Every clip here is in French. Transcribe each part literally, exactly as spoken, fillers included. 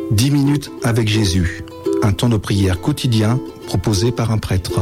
dix minutes avec Jésus, un temps de prière quotidien proposé par un prêtre.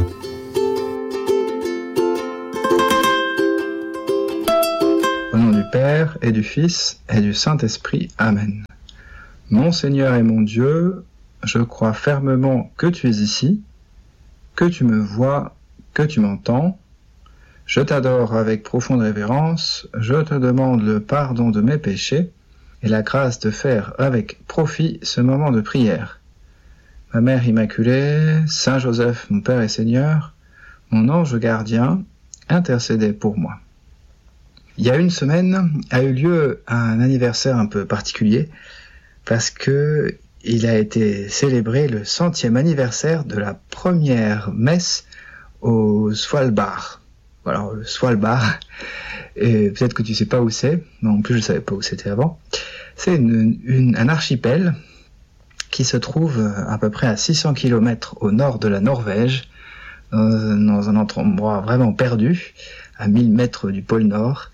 Au nom du Père et du Fils et du Saint-Esprit. Amen. Mon Seigneur et mon Dieu, je crois fermement que tu es ici, que tu me vois, que tu m'entends. Je t'adore avec profonde révérence, je te demande le pardon de mes péchés et la grâce de faire avec profit ce moment de prière. Ma Mère Immaculée, Saint Joseph, mon Père et Seigneur, mon ange gardien, intercédez pour moi. Il y a une semaine a eu lieu un anniversaire un peu particulier parce que il a été célébré le centième anniversaire de la première messe au Svalbard. Alors, le Svalbard, et peut-être que tu sais pas où c'est, mais en plus je savais pas où c'était avant. C'est une, une, un archipel qui se trouve à peu près à six cents kilomètres au nord de la Norvège, dans, dans un endroit vraiment perdu, à mille mètres du pôle Nord.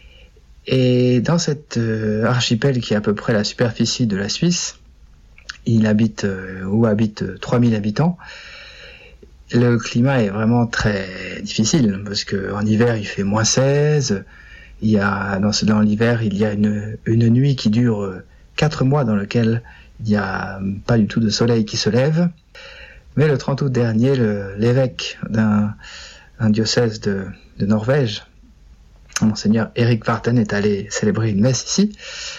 Et dans cet euh, archipel qui est à peu près la superficie de la Suisse, il habite, euh, où habitent trois mille habitants. Le climat est vraiment très difficile parce que en hiver il fait moins seize. Il y a dans, ce, dans l'hiver il y a une, une nuit qui dure quatre mois dans laquelle il n'y a pas du tout de soleil qui se lève. Mais le trente août dernier, le, l'évêque d'un un diocèse de, de Norvège, Monseigneur Erik Varden, est allé célébrer une messe ici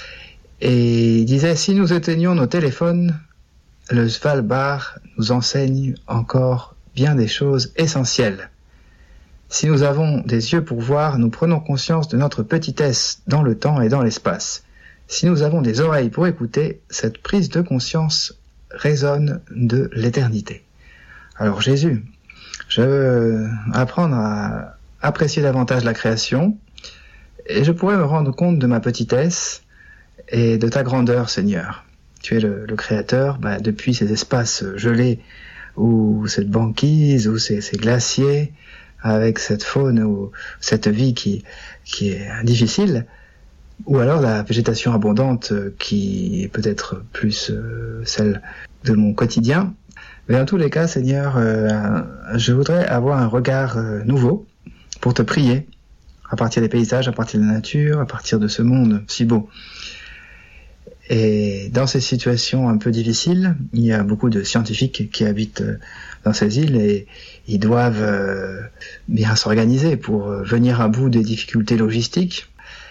et il disait: si nous éteignions nos téléphones, le Svalbard nous enseigne encore bien des choses essentielles. Si nous avons des yeux pour voir, nous prenons conscience de notre petitesse dans le temps et dans l'espace. Si nous avons des oreilles pour écouter, cette prise de conscience résonne de l'éternité. Alors Jésus, je veux apprendre à apprécier davantage la création et je pourrais me rendre compte de ma petitesse et de ta grandeur, Seigneur. Tu es le, le Créateur, bah, depuis ces espaces gelés ou cette banquise, ou ces, ces glaciers, avec cette faune, ou cette vie qui, qui est difficile, ou alors la végétation abondante qui est peut-être plus euh, celle de mon quotidien. Mais dans tous les cas, Seigneur, euh, je voudrais avoir un regard euh, nouveau pour te prier, à partir des paysages, à partir de la nature, à partir de ce monde si beau. Et dans ces situations un peu difficiles, il y a beaucoup de scientifiques qui habitent dans ces îles et ils doivent euh, bien s'organiser pour venir à bout des difficultés logistiques.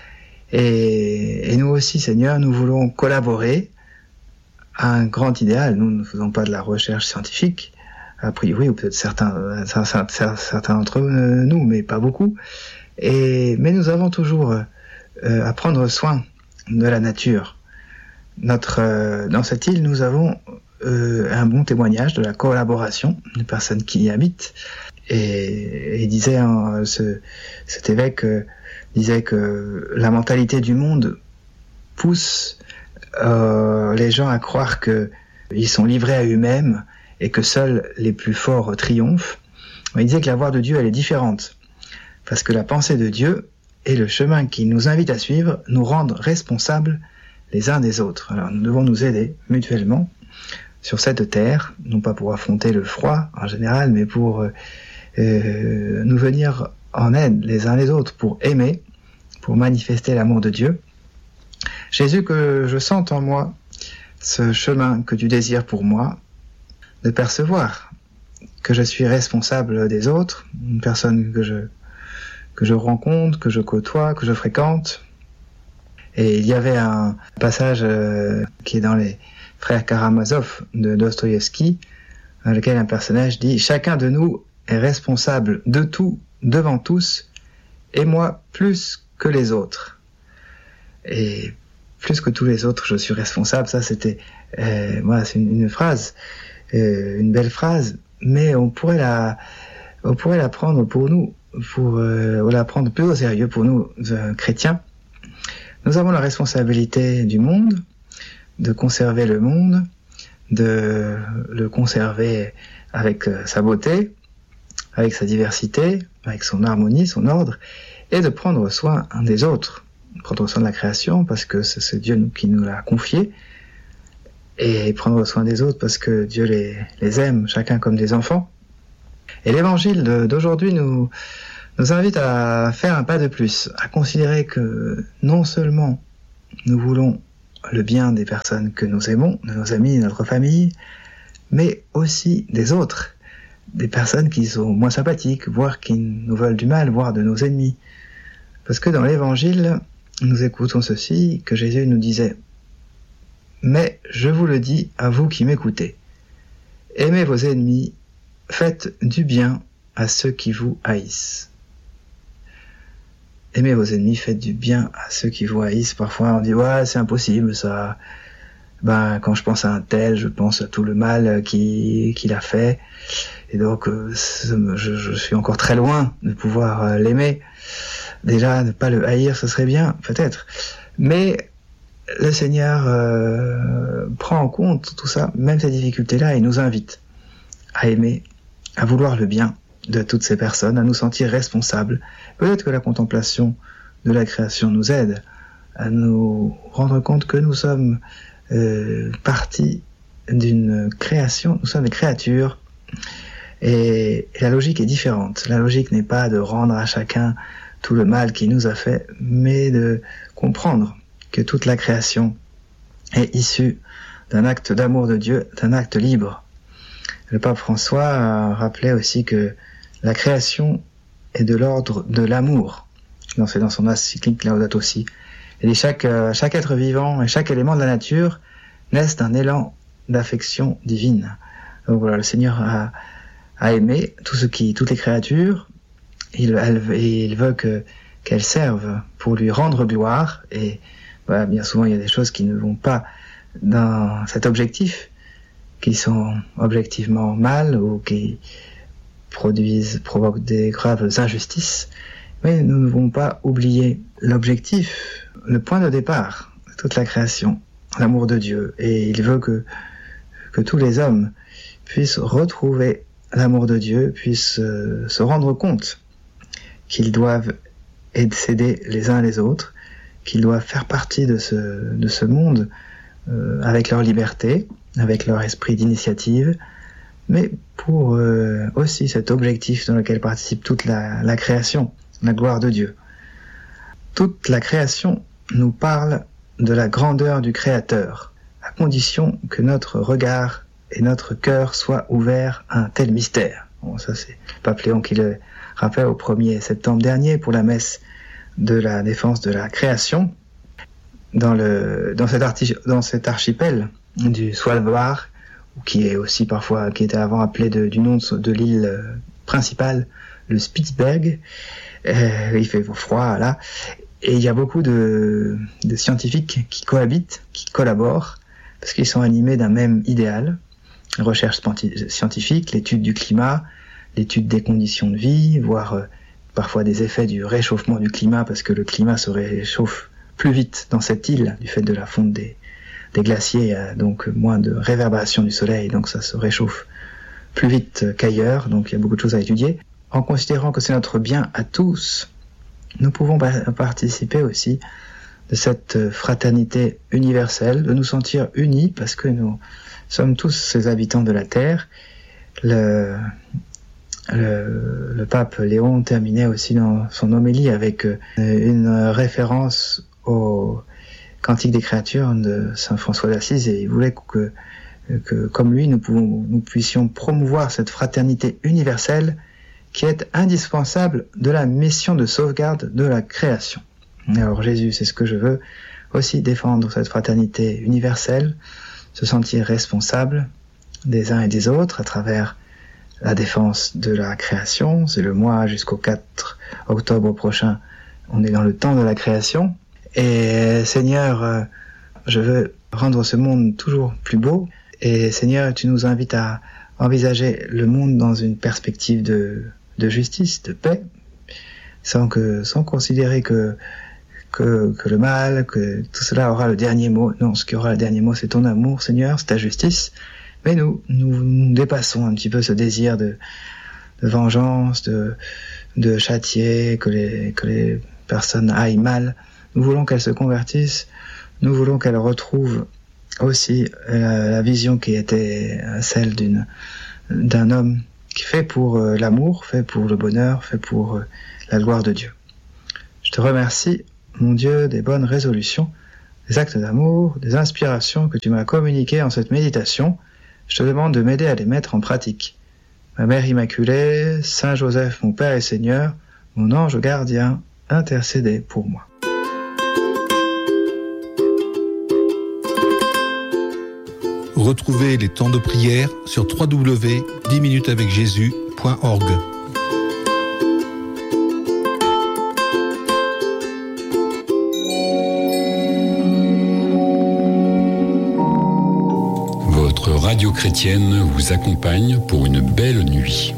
Et, et nous aussi, Seigneur, nous voulons collaborer à un grand idéal. Nous ne faisons pas de la recherche scientifique, a priori, ou peut-être certains, certains, certains d'entre nous, mais pas beaucoup. Et, mais nous avons toujours euh, à prendre soin de la nature. Notre, euh, dans cette île, nous avons euh, un bon témoignage de la collaboration des personnes qui y habitent. Et il disait, hein, ce, cet évêque euh, disait que la mentalité du monde pousse euh, les gens à croire qu'ils sont livrés à eux-mêmes et que seuls les plus forts triomphent. Il disait que la voie de Dieu, elle est différente. Parce que la pensée de Dieu et le chemin qu'il nous invite à suivre nous rendent responsables les uns des autres. Alors nous devons nous aider mutuellement sur cette terre, non pas pour affronter le froid en général, mais pour euh, nous venir en aide les uns les autres, pour aimer, pour manifester l'amour de Dieu. Jésus, que je sente en moi ce chemin que tu désires pour moi, de percevoir que je suis responsable des autres, une personne que je, que je rencontre, que je côtoie, que je fréquente. Et il y avait un passage euh, qui est dans les Frères Karamazov de Dostoïevski, dans lequel un personnage dit « Chacun de nous est responsable de tout, devant tous, et moi plus que les autres. » Et plus que tous les autres, je suis responsable. Ça, c'était, euh, moi, c'est une, une phrase, euh, une belle phrase, mais on pourrait la, on pourrait la prendre pour nous, pour euh, la prendre plus au sérieux pour nous, euh, chrétiens. Nous avons la responsabilité du monde, de conserver le monde, de le conserver avec sa beauté, avec sa diversité, avec son harmonie, son ordre, et de prendre soin des autres, prendre soin de la création, parce que c'est Dieu qui nous l'a confié, et prendre soin des autres parce que Dieu les, les aime, chacun comme des enfants. Et l'évangile d'aujourd'hui nous, nous invite à faire un pas de plus, à considérer que non seulement nous voulons le bien des personnes que nous aimons, de nos amis, de notre famille, mais aussi des autres, des personnes qui sont moins sympathiques, voire qui nous veulent du mal, voire de nos ennemis. Parce que dans l'évangile, nous écoutons ceci, que Jésus nous disait « Mais je vous le dis à vous qui m'écoutez, aimez vos ennemis, faites du bien à ceux qui vous haïssent. » Aimez vos ennemis, faites du bien à ceux qui vous haïssent. Parfois on dit « Ouais, c'est impossible ça. » Ben, quand je pense à un tel, je pense à tout le mal qu'il, qu'il a fait. Et donc, je, je suis encore très loin de pouvoir l'aimer. Déjà, ne pas le haïr, ce serait bien, peut-être. Mais le Seigneur euh, prend en compte tout ça, même ces difficultés-là, et nous invite à aimer, à vouloir le bien de toutes ces personnes, à nous sentir responsables. Peut-être que la contemplation de la création nous aide à nous rendre compte que nous sommes euh, partie d'une création, nous sommes des créatures, et, et la logique est différente. La logique n'est pas de rendre à chacun tout le mal qu'il nous a fait, mais de comprendre que toute la création est issue d'un acte d'amour de Dieu, d'un acte libre. Le pape François rappelait aussi que la création est de l'ordre de l'amour. C'est dans son encyclique Laudato Si. Et chaque, chaque être vivant et chaque élément de la nature naissent d'un élan d'affection divine. Donc voilà, le Seigneur a, a aimé tout ce qui, toutes les créatures. Il, elle, il veut que, qu'elles servent pour lui rendre gloire. Et voilà, bien souvent, il y a des choses qui ne vont pas dans cet objectif, qui sont objectivement mal ou qui produisent, provoquent des graves injustices. Mais nous ne devons pas oublier l'objectif, le point de départ de toute la création, l'amour de Dieu. Et il veut que, que tous les hommes puissent retrouver l'amour de Dieu, puissent euh, se rendre compte qu'ils doivent s'aider les uns les autres, qu'ils doivent faire partie de ce, de ce monde euh, avec leur liberté, avec leur esprit d'initiative, mais pour euh, aussi cet objectif dans lequel participe toute la, la création, la gloire de Dieu. Toute la création nous parle de la grandeur du Créateur, à condition que notre regard et notre cœur soient ouverts à un tel mystère. Bon, ça c'est Pape Léon qui le rappelle au premier septembre dernier pour la messe de la défense de la création. Dans, le, dans, cet, archi, dans cet archipel du Svalbard, qui est aussi parfois, qui était avant appelé de, du nom de, de l'île principale, le Spitzberg. Euh, il fait froid là, et il y a beaucoup de, de scientifiques qui cohabitent, qui collaborent, parce qu'ils sont animés d'un même idéal, recherche scientifique, l'étude du climat, l'étude des conditions de vie, voire euh, parfois des effets du réchauffement du climat, parce que le climat se réchauffe plus vite dans cette île du fait de la fonte des, des glaciers, il y a donc moins de réverbération du soleil, donc ça se réchauffe plus vite qu'ailleurs, donc il y a beaucoup de choses à étudier. En considérant que c'est notre bien à tous, nous pouvons participer aussi de cette fraternité universelle, de nous sentir unis parce que nous sommes tous ces habitants de la Terre. Le, le, le pape Léon terminait aussi dans son homélie avec une référence au Cantique des créatures de Saint François d'Assise, et il voulait que, que comme lui, nous, pouvons, nous puissions promouvoir cette fraternité universelle qui est indispensable de la mission de sauvegarde de la création. Alors Jésus, c'est ce que je veux, aussi défendre cette fraternité universelle, se sentir responsable des uns et des autres à travers la défense de la création. C'est le mois jusqu'au quatre octobre prochain, on est dans le temps de la création. Et Seigneur, je veux rendre ce monde toujours plus beau. Et Seigneur, tu nous invites à envisager le monde dans une perspective de de justice, de paix, sans que, sans considérer que, que, que le mal, que tout cela aura le dernier mot. Non, ce qui aura le dernier mot, c'est ton amour, Seigneur, c'est ta justice. Mais nous, nous, nous dépassons un petit peu ce désir de, de vengeance, de, de châtier, que les, que les personnes aillent mal. Nous voulons qu'elles se convertissent, nous voulons qu'elles retrouvent aussi la, la vision qui était celle d'une, d'un homme qui fait pour euh, l'amour, fait pour le bonheur, fait pour euh, la gloire de Dieu. Je te remercie, mon Dieu, des bonnes résolutions, des actes d'amour, des inspirations que tu m'as communiquées en cette méditation. Je te demande de m'aider à les mettre en pratique. Ma Mère Immaculée, Saint Joseph, mon Père et Seigneur, mon ange gardien, intercédez pour moi. Retrouvez les temps de prière sur w w w point dix minutes avec jésus point org. Votre radio chrétienne vous accompagne pour une belle nuit.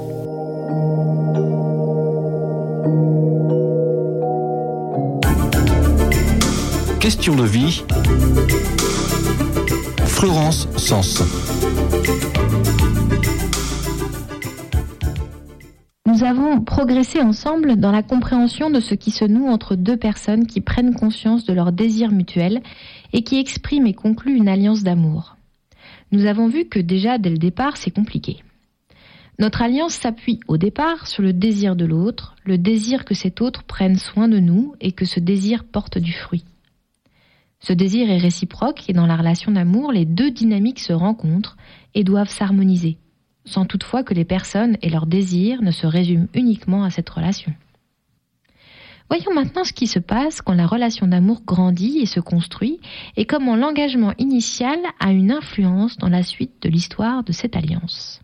Question de vie. Florence Sens. Nous avons progressé ensemble dans la compréhension de ce qui se noue entre deux personnes qui prennent conscience de leurs désirs mutuels et qui expriment et concluent une alliance d'amour. Nous avons vu que déjà dès le départ, c'est compliqué. Notre alliance s'appuie au départ sur le désir de l'autre, le désir que cet autre prenne soin de nous et que ce désir porte du fruit. Ce désir est réciproque et dans la relation d'amour, les deux dynamiques se rencontrent et doivent s'harmoniser, sans toutefois que les personnes et leurs désirs ne se résument uniquement à cette relation. Voyons maintenant ce qui se passe quand la relation d'amour grandit et se construit et comment l'engagement initial a une influence dans la suite de l'histoire de cette alliance.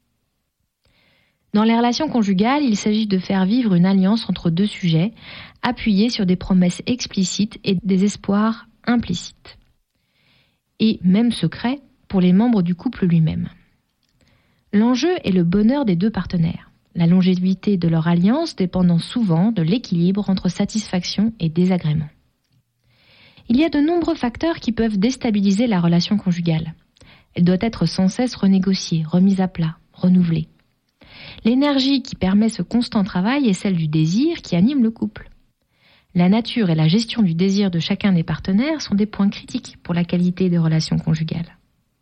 Dans les relations conjugales, il s'agit de faire vivre une alliance entre deux sujets, appuyée sur des promesses explicites et des espoirs implicites, et même secrets pour les membres du couple lui-même. L'enjeu est le bonheur des deux partenaires, la longévité de leur alliance dépendant souvent de l'équilibre entre satisfaction et désagrément. Il y a de nombreux facteurs qui peuvent déstabiliser la relation conjugale. Elle doit être sans cesse renégociée, remise à plat, renouvelée. L'énergie qui permet ce constant travail est celle du désir qui anime le couple. La nature et la gestion du désir de chacun des partenaires sont des points critiques pour la qualité des relations conjugales.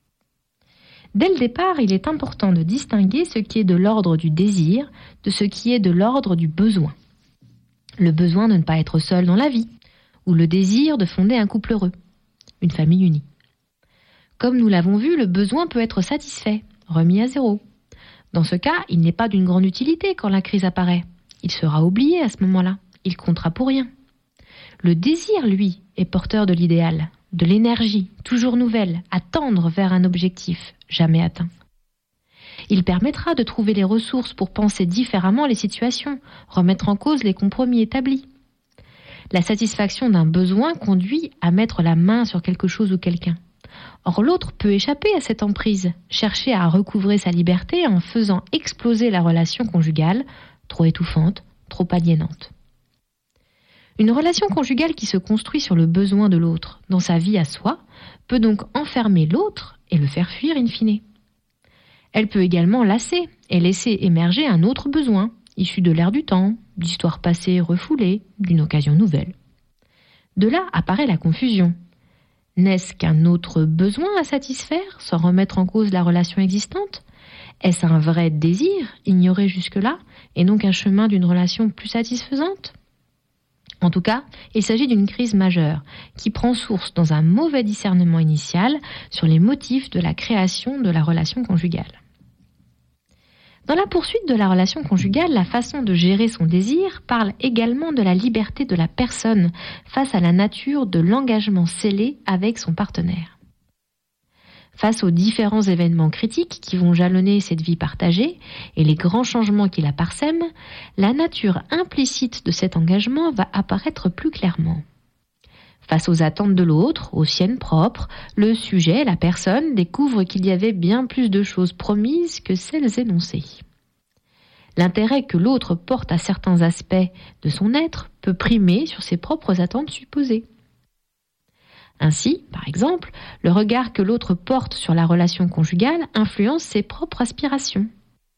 Dès le départ, il est important de distinguer ce qui est de l'ordre du désir de ce qui est de l'ordre du besoin. Le besoin de ne pas être seul dans la vie, ou le désir de fonder un couple heureux, une famille unie. Comme nous l'avons vu, le besoin peut être satisfait, remis à zéro. Dans ce cas, il n'est pas d'une grande utilité quand la crise apparaît. Il sera oublié à ce moment-là. Il comptera pour rien. Le désir, lui, est porteur de l'idéal, de l'énergie, toujours nouvelle, à tendre vers un objectif, jamais atteint. Il permettra de trouver les ressources pour penser différemment les situations, remettre en cause les compromis établis. La satisfaction d'un besoin conduit à mettre la main sur quelque chose ou quelqu'un. Or, l'autre peut échapper à cette emprise, chercher à recouvrer sa liberté en faisant exploser la relation conjugale, trop étouffante, trop aliénante. Une relation conjugale qui se construit sur le besoin de l'autre, dans sa vie à soi, peut donc enfermer l'autre et le faire fuir in fine. Elle peut également lasser et laisser émerger un autre besoin, issu de l'air du temps, d'histoires passées refoulées, d'une occasion nouvelle. De là apparaît la confusion. N'est-ce qu'un autre besoin à satisfaire, sans remettre en cause la relation existante ? Est-ce un vrai désir, ignoré jusque-là, et donc un chemin d'une relation plus satisfaisante ? En tout cas, il s'agit d'une crise majeure qui prend source dans un mauvais discernement initial sur les motifs de la création de la relation conjugale. Dans la poursuite de la relation conjugale, la façon de gérer son désir parle également de la liberté de la personne face à la nature de l'engagement scellé avec son partenaire. Face aux différents événements critiques qui vont jalonner cette vie partagée et les grands changements qui la parsèment, la nature implicite de cet engagement va apparaître plus clairement. Face aux attentes de l'autre, aux siennes propres, le sujet, la personne, découvre qu'il y avait bien plus de choses promises que celles énoncées. L'intérêt que l'autre porte à certains aspects de son être peut primer sur ses propres attentes supposées. Ainsi, par exemple, le regard que l'autre porte sur la relation conjugale influence ses propres aspirations.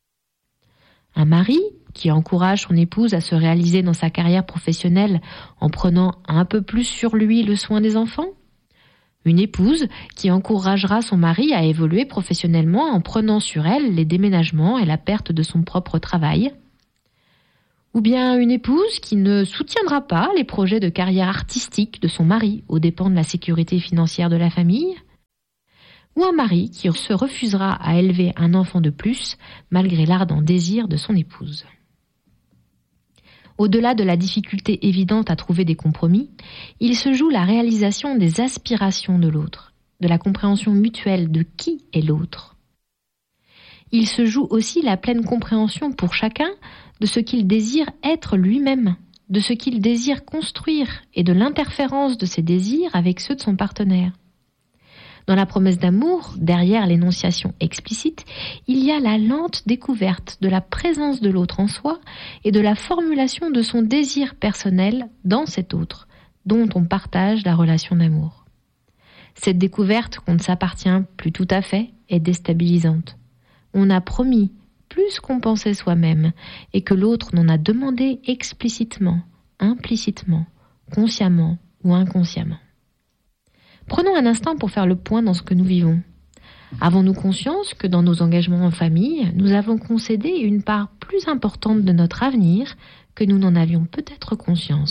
Un mari qui encourage son épouse à se réaliser dans sa carrière professionnelle en prenant un peu plus sur lui le soin des enfants, Une épouse qui encouragera son mari à évoluer professionnellement en prenant sur elle les déménagements et la perte de son propre travail. Ou bien une épouse qui ne soutiendra pas les projets de carrière artistique de son mari aux dépens de la sécurité financière de la famille. Ou un mari qui se refusera à élever un enfant de plus malgré l'ardent désir de son épouse. Au-delà de la difficulté évidente à trouver des compromis, il se joue la réalisation des aspirations de l'autre, de la compréhension mutuelle de qui est l'autre. Il se joue aussi la pleine compréhension pour chacun de ce qu'il désire être lui-même, de ce qu'il désire construire et de l'interférence de ses désirs avec ceux de son partenaire. Dans la promesse d'amour, derrière l'énonciation explicite, il y a la lente découverte de la présence de l'autre en soi et de la formulation de son désir personnel dans cet autre, dont on partage la relation d'amour. Cette découverte qu'on ne s'appartient plus tout à fait est déstabilisante. On a promis plus qu'on pensait soi-même et que l'autre n'en a demandé explicitement, implicitement, consciemment ou inconsciemment. Prenons un instant pour faire le point dans ce que nous vivons. Avons-nous conscience que dans nos engagements en famille, nous avons concédé une part plus importante de notre avenir que nous n'en avions peut-être conscience ?